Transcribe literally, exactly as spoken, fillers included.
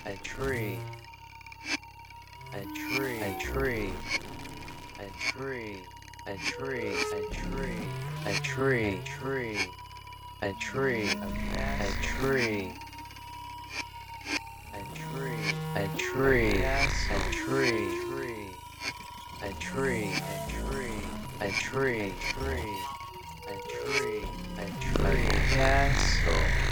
a tree, a tree, a tree, a tree, a tree, a tree, a tree, tree, a tree, a tree, a tree, a tree, a tree, a tree, a tree, a tree, tree, a tree, a tree, a castle.